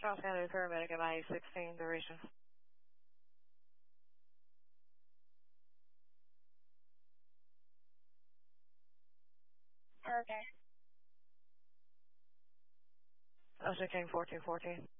Charles County paramedic at my 16 duration. Okay. Ocean King 1414.